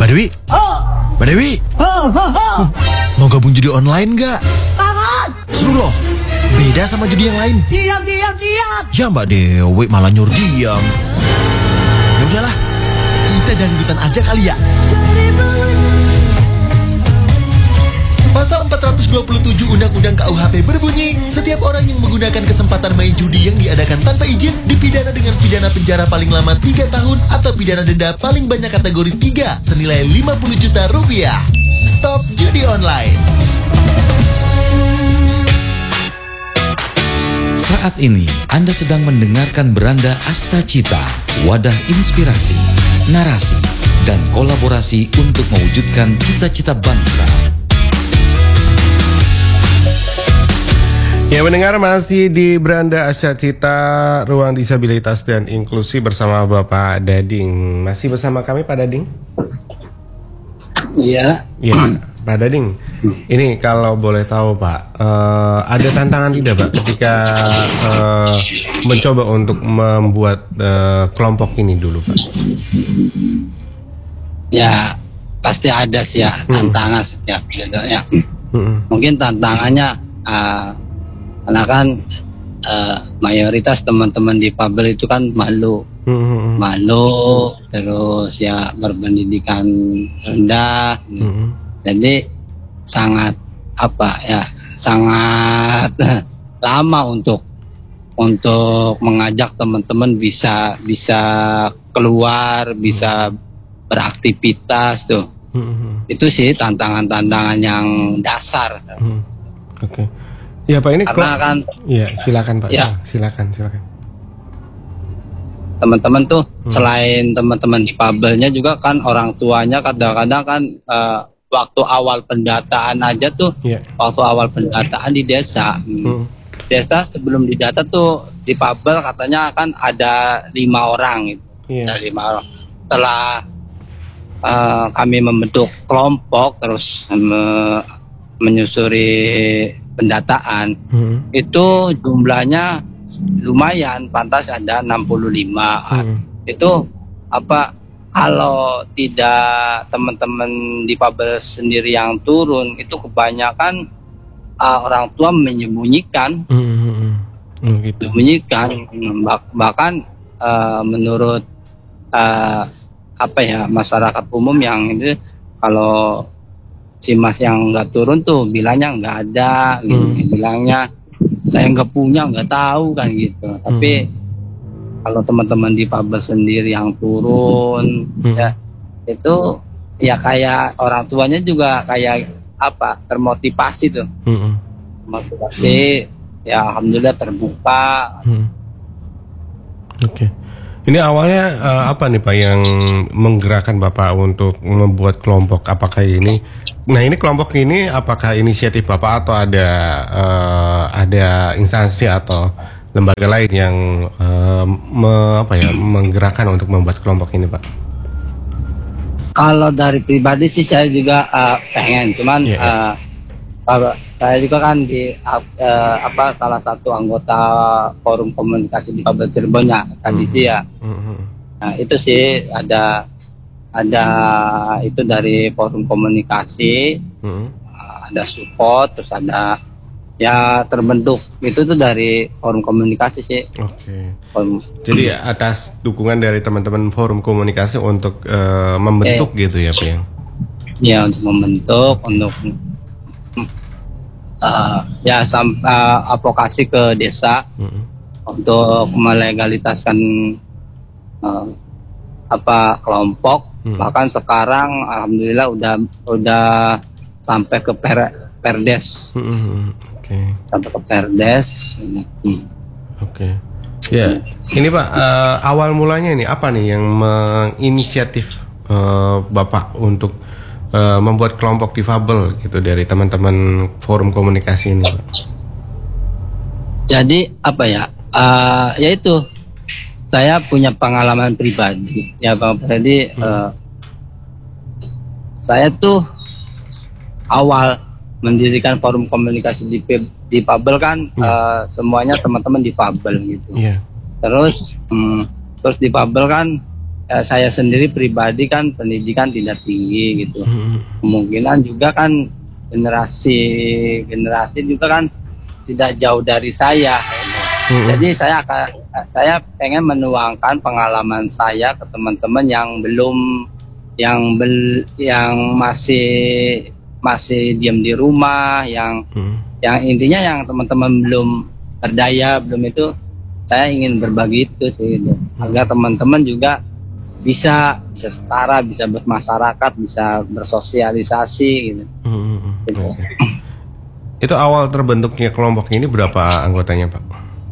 Mbak Dewi? Mbak Dewi? Mau gabung judi online nggak? Seru loh, beda sama judi yang lain. Siap. Ya Mbak Dewi malah nyuruh diam. Ya udahlah, kita dangdutan aja kali ya. Pasal 427 Undang-Undang KUHP berbunyi, setiap orang yang menggunakan kesempatan main judi yang diadakan tanpa izin dipidana dengan pidana penjara paling lama 3 tahun atau pidana denda paling banyak kategori 3 senilai 50 juta rupiah. Stop judi online. Saat ini Anda sedang mendengarkan Beranda Astacita, wadah inspirasi, narasi, dan kolaborasi untuk mewujudkan cita-cita bangsa. Ya, mendengar masih di Beranda Astacita, Ruang Disabilitas dan Inklusi bersama Bapak Dading. Masih bersama kami Pak Dading? Iya. Iya, Pak Dading. Ini kalau boleh tahu Pak, ada tantangan tidak Pak ketika mencoba untuk membuat kelompok ini dulu Pak? Ya, pasti ada sih ya tantangan setiap ya. Mungkin tantangannya karena kan mayoritas teman-teman difabel itu kan malu, terus ya berpendidikan rendah, jadi sangat lama untuk mengajak teman-teman bisa keluar, bisa beraktivitas tuh. Itu sih tantangan-tantangan yang dasar. Oke. Ya Pak, ini karena kan ya silakan Pak. Ya. Silakan. Teman-teman tuh selain teman-teman difabelnya juga kan orang tuanya kadang-kadang kan waktu awal pendataan aja tuh, waktu awal pendataan di desa, desa sebelum didata tuh difabel katanya kan ada 5 orang gitu. Ada 5 orang. Setelah kami membentuk kelompok terus menyusuri pendataan, itu jumlahnya lumayan, pantas ada 65. Itu kalau tidak teman-teman difabel sendiri yang turun, itu kebanyakan orang tua menyembunyikan, bahkan menurut masyarakat umum yang itu, kalau si mas yang nggak turun tuh bilangnya nggak ada, bilangnya saya nggak punya, nggak tahu kan gitu. Tapi kalau teman-teman difabel sendiri yang turun, ya itu ya kayak orang tuanya juga kayak termotivasi tuh, motivasi. Ya alhamdulillah terbuka. Oke. Ini awalnya apa nih Pak yang menggerakkan Bapak untuk membuat kelompok? Apakah ini kelompok ini apakah inisiatif Bapak atau ada instansi atau lembaga lain yang menggerakkan untuk membuat kelompok ini Pak? Kalau dari pribadi sih saya juga pengen, cuman saya juga kan di salah satu anggota forum komunikasi difabel Cirebonnya kondisi ya. Nah itu sih ada itu dari forum komunikasi, ada support, terus ada ya terbentuk itu tuh dari forum komunikasi sih. Oke. Jadi atas dukungan dari teman-teman forum komunikasi untuk membentuk gitu ya Pak yang? Ya untuk membentuk, untuk advokasi ke desa untuk melegalitaskan kelompok. Bahkan sekarang alhamdulillah udah sampai ke Perdes. Sampai ke Perdes. Oke. Ya, ini Pak, awal mulanya ini apa nih yang menginisiatif Bapak untuk membuat kelompok difabel gitu dari teman-teman forum komunikasi ini Pak? Jadi yaitu saya punya pengalaman pribadi ya Bang Freddy. Saya tuh awal mendirikan forum komunikasi difabel kan semuanya teman-teman difabel gitu. Terus difabel kan saya sendiri pribadi kan pendidikan tidak tinggi gitu. Kemungkinan juga kan generasi juga kan tidak jauh dari saya. Jadi saya pengen menuangkan pengalaman saya ke teman-teman yang masih diam di rumah, yang intinya yang teman-teman belum berdaya, belum itu, saya ingin berbagi itu sih, gitu. Agar teman-teman juga bisa setara, bisa bermasyarakat, bisa bersosialisasi gitu. Gitu. Itu awal terbentuknya kelompok ini berapa anggotanya, Pak?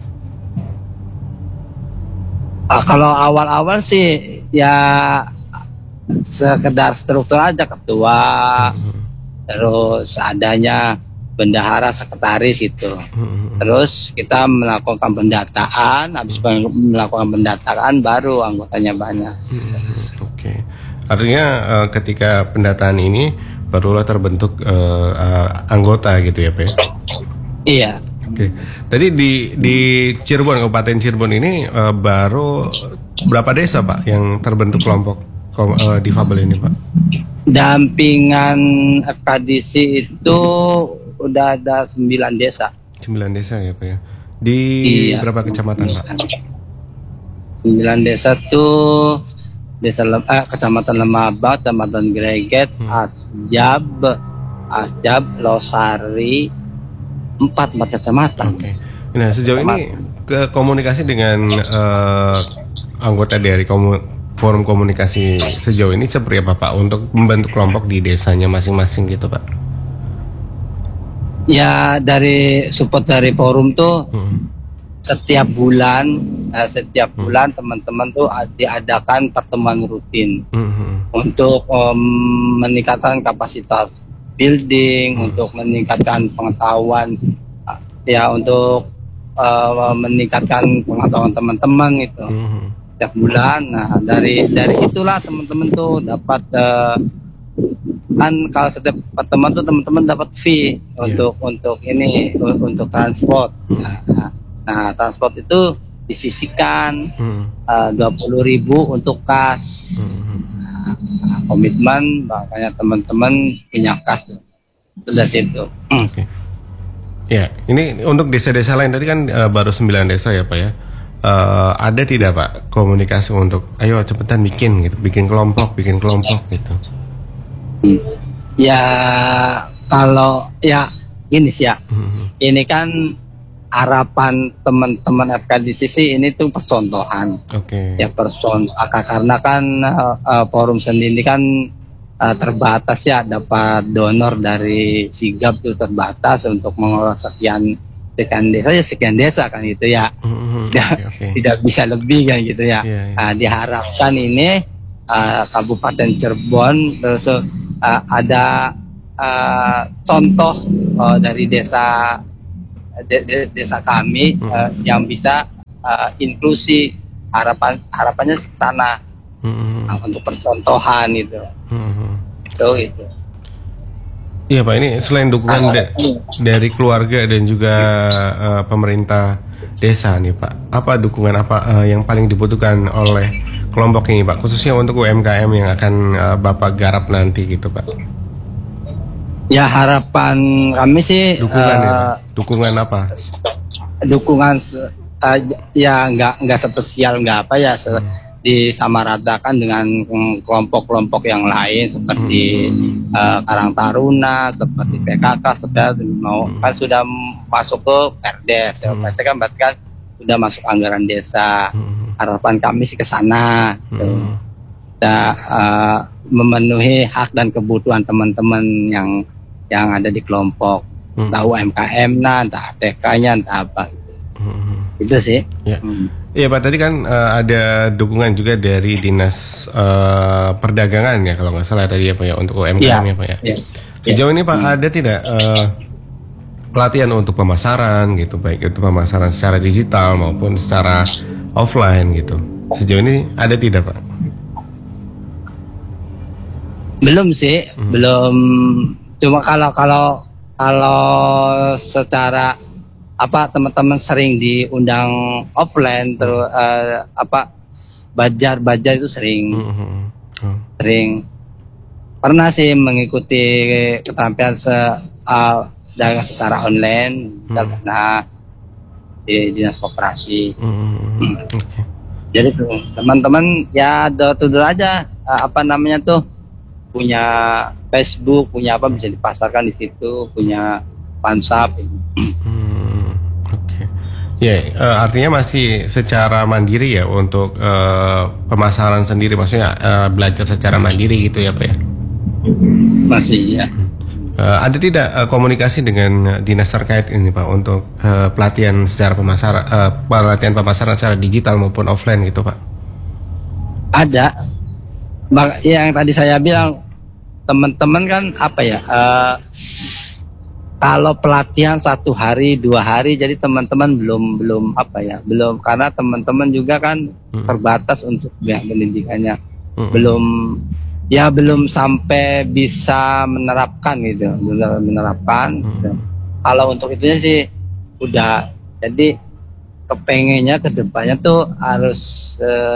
Kalau awal-awal sih ya sekedar struktur aja, ketua, terus adanya bendahara, sekretaris gitu. Terus kita melakukan pendataan, habis melakukan pendataan baru anggotanya banyak. Oke. Artinya ketika pendataan ini barulah terbentuk anggota gitu ya, Pak? Iya. Oke. Tadi di Cirebon, Kabupaten Cirebon ini baru berapa desa, Pak, yang terbentuk kelompok difabel ini, Pak? Dampingan FKDC itu udah ada 9 desa. 9 desa ya, Pak ya. Di berapa kecamatan, Pak? 9 desa tuh Kecamatan Lemabang, Kecamatan Greget, Asjab, Losari, 4 kecamatan. Oke. Nah, sejauh ini komunikasi dengan anggota dari forum komunikasi sejauh ini seperti apa, Pak, untuk membentuk kelompok di desanya masing-masing gitu, Pak? Ya, dari support dari forum tuh setiap bulan teman-teman tuh diadakan pertemuan rutin untuk meningkatkan kapasitas building, untuk meningkatkan pengetahuan, ya untuk meningkatkan pengetahuan teman-teman gitu. Setiap bulan. Nah, dari situlah teman-teman tuh dapat kan kalau setiap pertemuan tuh teman-teman dapat fee untuk transport. Nah, transport itu disisihkan 20.000 untuk kas. Nah, komitmen makanya teman-teman punya kas sudah situ. Oke. Ya, ini untuk desa-desa lain tadi kan baru 9 desa ya, Pak ya. Ada tidak, Pak, komunikasi untuk ayo cepetan bikin kelompok gitu? Ya kalau ya gini sih ya, ini kan harapan teman-teman FKDCC ini tuh percontohan. Ya karena kan forum sendiri kan terbatas ya, dapat donor dari Sigap tuh terbatas untuk mengelola sekian desa kan gitu ya. Tidak bisa lebih kan gitu ya. Nah, diharapkan ini Kabupaten Cirebon terus ada contoh dari desa kami yang bisa inklusi, harapannya ke sana untuk percontohan itu. Itu. Iya, Pak, ini selain dukungan dari keluarga dan juga pemerintah desa nih, Pak, apa dukungan yang paling dibutuhkan oleh kelompok ini, Pak, khususnya untuk UMKM yang akan Bapak garap nanti gitu, Pak? Ya, harapan kami sih dukungan apa? Dukungan ya nggak spesial, nggak apa ya, disamaratakan dengan kelompok-kelompok yang lain seperti Karang Taruna, seperti PKK, kan sudah masuk ke Perdes. Berarti kan sudah masuk anggaran desa. Harapan kami sih ke sana, memenuhi hak dan kebutuhan teman-teman yang ada di kelompok, entah UMKM-nya, entah ATK-nya, entah apa. Itu sih. Iya, Pak, tadi kan ada dukungan juga dari Dinas Perdagangan ya kalau nggak salah tadi ya, Pak ya, untuk UMKM ya, Pak ya. Sejauh ini, Pak, ada tidak pelatihan untuk pemasaran gitu, baik itu pemasaran secara digital maupun secara offline gitu. Sejauh ini ada tidak, Pak? Belum sih, belum. Cuma kalau secara teman-teman sering diundang offline terus Bajar itu sering. Oh. Sering pernah sih mengikuti keterampilan dagang secara online. Kita pernah di dinas koperasi. Oke. Jadi tuh teman-teman ya door to door aja, apa namanya tuh, punya Facebook, punya apa bisa dipasarkan di situ, punya WhatsApp. Oke. Ya, artinya masih secara mandiri ya untuk pemasaran sendiri, maksudnya belajar secara mandiri gitu ya Pak ya? Masih ya. Ada tidak komunikasi dengan dinas terkait ini Pak untuk pelatihan secara pelatihan pemasaran secara digital maupun offline gitu Pak? Ada. Yang tadi saya bilang, teman-teman kan apa ya? Kalau pelatihan 1 hari 2 hari, jadi teman-teman belum apa ya? Belum, karena teman-teman juga kan terbatas untuk pendidikannya. Belum sampai bisa menerapkan gitu, menerapkan. Kalau untuk itunya sih udah, jadi kepengennya kedepannya tuh harus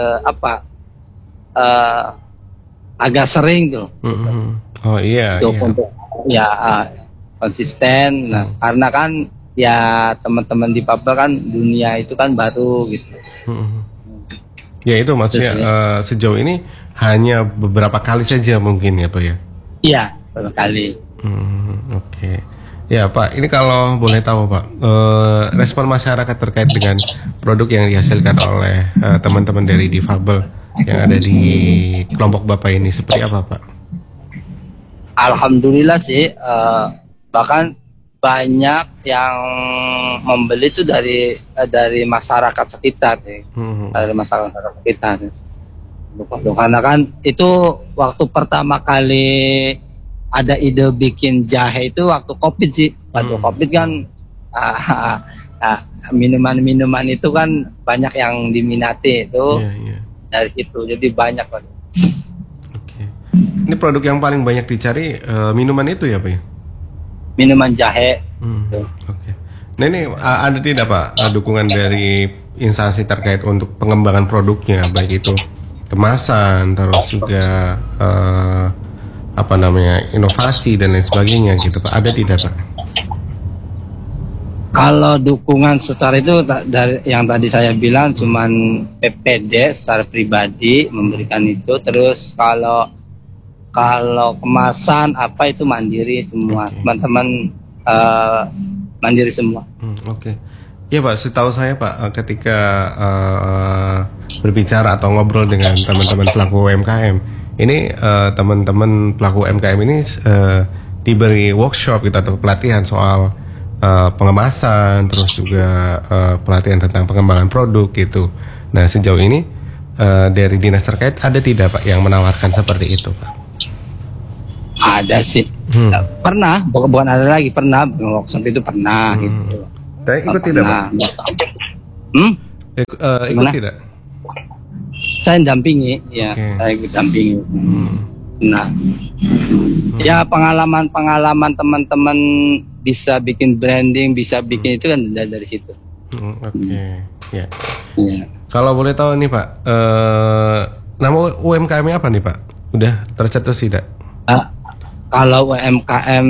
agak sering tuh. Oh iya. Untuk ya konsisten. Nah, karena kan ya teman-teman di Papua kan dunia itu kan baru gitu. Ya itu maksudnya sejauh ini hanya beberapa kali saja mungkin ya Pak ya? Iya, beberapa kali. Oke. Ya Pak, ini kalau boleh tahu Pak, respon masyarakat terkait dengan produk yang dihasilkan oleh teman-teman dari difabel yang ada di kelompok Bapak ini seperti apa Pak? Alhamdulillah sih, bahkan banyak yang membeli itu dari masyarakat sekitar nih, dari masyarakat sekitar. Karena kan itu waktu pertama kali ada ide bikin jahe itu waktu COVID sih. Waktu COVID kan minuman-minuman itu kan banyak yang diminati itu. Dari situ jadi banyak kan. Oke. Ini produk yang paling banyak dicari minuman itu ya Pak ya? Minuman jahe. Oke. Nah ini ada tidak Pak dukungan dari instansi terkait untuk pengembangan produknya, baik itu kemasan, terus juga inovasi dan lain sebagainya gitu Pak? Ada tidak Pak? Kalau dukungan secara itu dari yang tadi saya bilang cuman PPD secara pribadi memberikan itu, terus kalau kemasan apa itu mandiri semua. Teman-teman mandiri semua. Oke. Ya Pak, setahu saya Pak, ketika berbicara atau ngobrol dengan teman-teman pelaku UMKM, ini teman-teman pelaku UMKM ini diberi workshop gitu atau pelatihan soal pengemasan, terus juga pelatihan tentang pengembangan produk gitu. Nah sejauh ini dari dinas terkait ada tidak Pak yang menawarkan seperti itu Pak? Ada sih, pernah, bukan ada lagi, pernah workshop itu pernah gitu. Saya ikut tidak Pak? Ikut tidak? Saya dampingi, ya. Okay. Saya ikut dampingi. Nah, ya pengalaman teman-teman bisa bikin branding, bisa bikin itu kan dari situ. Oke. Ya. Kalau boleh tahu nih Pak, nama UMKM-nya apa nih Pak? Udah tercetus tidak? Kalau UMKM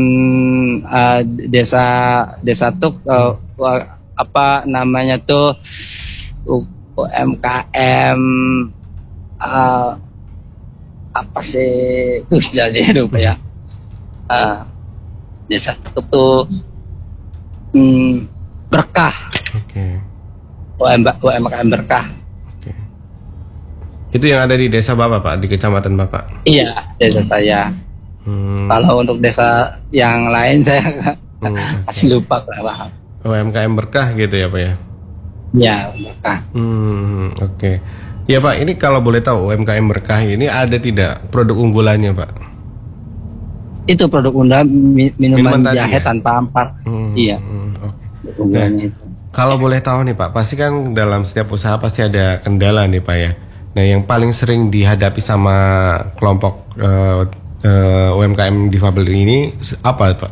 desa Tuk, apa namanya tuh, UMKM apa sih tuh jadi lupa ya. Desa Tuk tuh berkah. Oke. UMKM berkah. Oke. Itu yang ada di desa Bapak Pak, di kecamatan Bapak? Iya, desa saya. Kalau untuk desa yang lain saya masih lupa Pak. UMKM berkah gitu ya Pak ya? Ya, berkah. Oke. Ya Pak, ini kalau boleh tahu UMKM berkah ini ada tidak produk unggulannya Pak? Itu produk unggulan minuman jahe ya? Tanpa ampar. Iya. Nah, kalau boleh tahu nih Pak, pasti kan dalam setiap usaha pasti ada kendala nih Pak ya. Nah, yang paling sering dihadapi sama kelompok UMKM difabel ini apa Pak?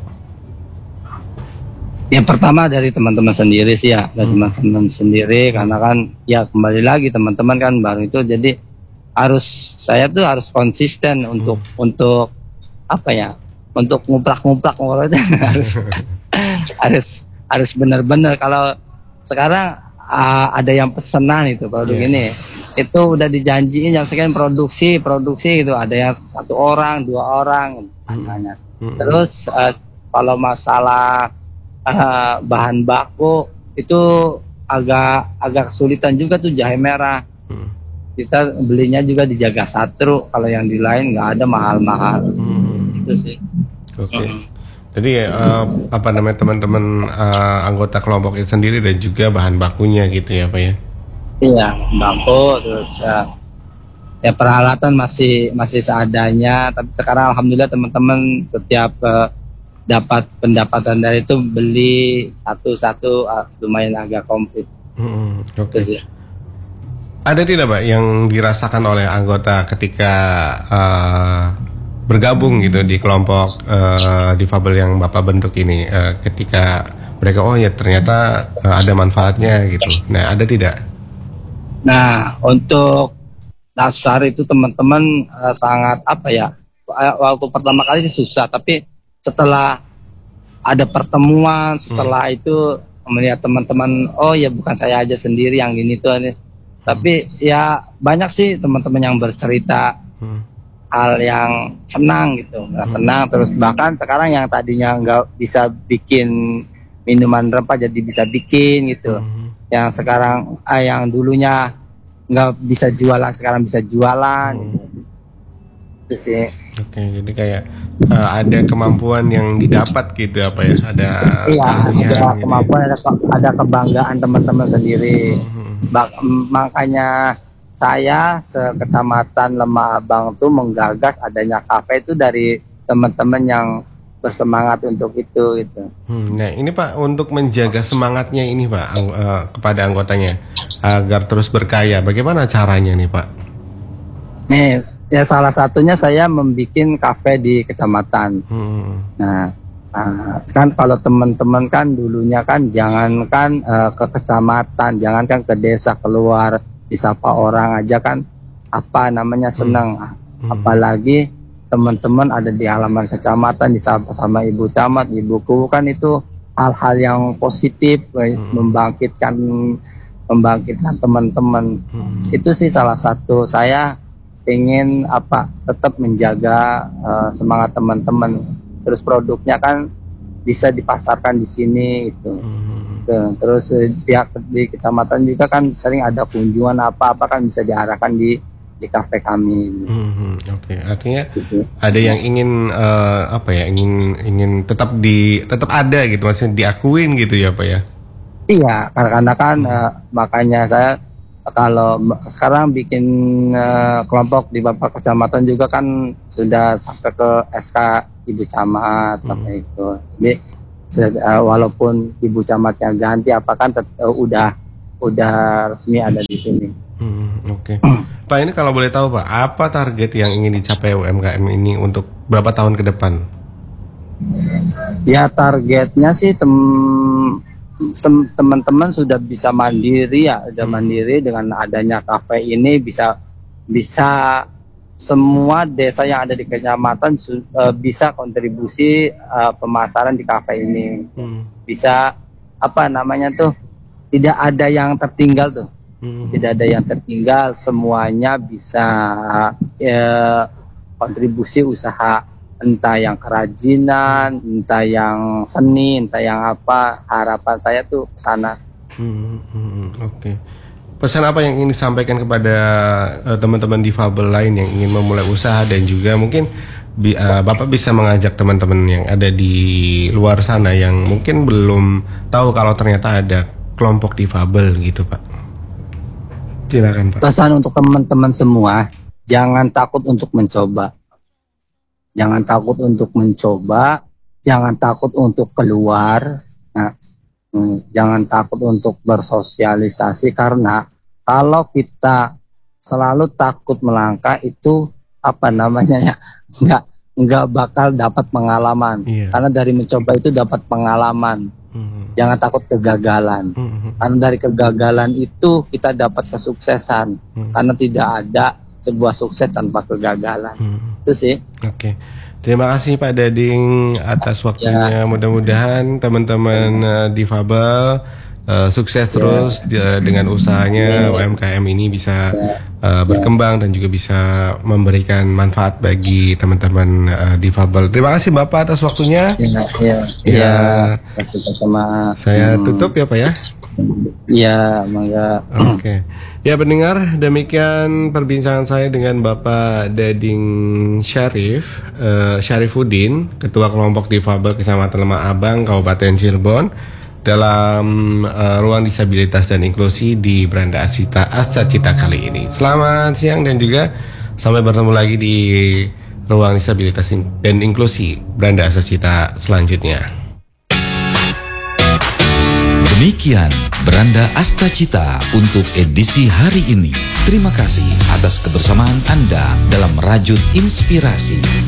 Yang pertama dari teman-teman sendiri sih ya, dari teman-teman sendiri, karena kan ya kembali lagi teman-teman kan baru itu, jadi saya tuh harus konsisten untuk apa ya, untuk nguplak harus benar-benar. Kalau sekarang ada yang pesanan itu produk ini, itu udah dijanjiin yang sekian produksi gitu, ada yang 1 orang 2 orang hanya. Terus kalau masalah bahan baku itu agak kesulitan juga tuh, jahe merah. Kita belinya juga di Jaga Satru, kalau yang di lain nggak ada, mahal-mahal. Itu sih. Oke. Jadi apa namanya, teman-teman anggota kelompok itu sendiri dan juga bahan bakunya gitu ya Pak ya? Iya, baku, terus ya peralatan masih seadanya. Tapi sekarang alhamdulillah teman-teman setiap dapat pendapatan dari itu beli satu-satu, lumayan agak komplit. Oke. Ada tidak Pak yang dirasakan oleh anggota ketika bergabung gitu di kelompok difabel yang Bapak bentuk ini, ketika mereka oh ya ternyata ada manfaatnya gitu. Nah, ada tidak? Nah, untuk dasar itu teman-teman sangat apa ya, waktu pertama kali sih susah, tapi setelah ada pertemuan, setelah itu melihat teman-teman, oh ya bukan saya aja sendiri yang gini tuh, tapi ya banyak sih teman-teman yang bercerita hal yang senang gitu, senang. Terus bahkan sekarang yang tadinya nggak bisa bikin minuman rempah jadi bisa bikin gitu. Yang sekarang yang dulunya nggak bisa jualan sekarang bisa jualan. Itu sih. Oke, jadi kayak ada kemampuan yang didapat gitu apa ya? Ada ada kemampuan, ada kebanggaan teman-teman sendiri. Makanya saya sekecamatan Lemah Abang tuh menggagas adanya kafe itu dari teman-teman yang bersemangat untuk itu gitu. Nah ini Pak, untuk menjaga semangatnya ini Pak kepada anggotanya agar terus berkaya, bagaimana caranya nih Pak? Nih ya, salah satunya saya membuat kafe di kecamatan. Nah kan kalau teman-teman kan dulunya kan jangankan ke kecamatan, jangankan ke desa, keluar disapa orang aja kan apa namanya senang. Apalagi teman-teman ada di halaman kecamatan disapa sama ibu camat, ibuku, kan itu hal-hal yang positif, membangkitkan teman-teman. Itu sih salah satu saya ingin tetap menjaga semangat teman-teman. Terus produknya kan bisa dipasarkan di sini gitu. Terus pihak di kecamatan juga kan sering ada kunjungan apa-apa kan bisa diarahkan di kafe kami. Oke, artinya ada yang ingin ingin tetap ada gitu, maksudnya diakuin gitu ya Pak ya? Iya, karena kan makanya saya kalau sekarang bikin kelompok di Bapak Kecamatan juga kan sudah sampai ke SK Ibu Camat sampai itu. Jadi walaupun Ibu Camatnya ganti, udah resmi ada di sini. Oke. Pak, ini kalau boleh tahu Pak, apa target yang ingin dicapai UMKM ini untuk berapa tahun ke depan? Ya targetnya sih teman-teman sudah bisa mandiri ya, udah mandiri dengan adanya kafe ini, bisa semua desa yang ada di kecamatan bisa kontribusi pemasaran di kafe ini. Bisa tidak ada yang tertinggal tuh. Tidak ada yang tertinggal, semuanya bisa kontribusi usaha, entah yang kerajinan, entah yang seni, entah yang apa. Harapan saya tuh sana. Oke. Pesan apa yang ingin disampaikan kepada teman-teman difabel lain yang ingin memulai usaha, dan juga mungkin Bapak bisa mengajak teman-teman yang ada di luar sana yang mungkin belum tahu kalau ternyata ada kelompok difabel gitu Pak? Silakan Pak. Pesan untuk teman-teman semua, jangan takut untuk mencoba. Jangan takut untuk mencoba, jangan takut untuk keluar. Nah, jangan takut untuk bersosialisasi, karena kalau kita selalu takut melangkah itu nggak bakal dapat pengalaman. Karena dari mencoba itu dapat pengalaman. Jangan takut kegagalan. Karena dari kegagalan itu kita dapat kesuksesan. Karena tidak ada sebuah sukses tanpa kegagalan. Itu sih. Oke. Terima kasih Pak Dading atas waktunya. Mudah-mudahan teman-teman difabel sukses terus dengan usahanya. UMKM ini bisa berkembang dan juga bisa memberikan manfaat bagi teman-teman difabel. Terima kasih Bapak atas waktunya. Iya. Sama. Saya tutup ya Pak ya. Iya, mangga. Oke. Ya pendengar, demikian perbincangan saya dengan Bapak Dading Syarifuddin, Ketua Kelompok Difabel Kecamatan Lemah Abang, Kabupaten Cirebon, dalam ruang disabilitas dan inklusi di Beranda Astacita kali ini. Selamat siang dan juga sampai bertemu lagi di ruang disabilitas dan inklusi Beranda Astacita selanjutnya. Demikian Beranda Astacita untuk edisi hari ini. Terima kasih atas kebersamaan Anda dalam Rajut Inspirasi.